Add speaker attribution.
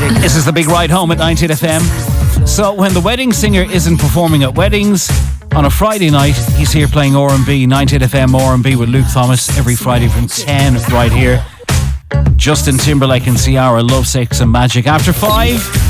Speaker 1: This is the big ride home at 98 FM. So when the wedding singer isn't performing at weddings, on a Friday night, he's here playing R&B, 98 FM R&B with Luke Thomas every Friday from 10 right here. Justin Timberlake and Ciara, Love, Sex and Magic. After 5,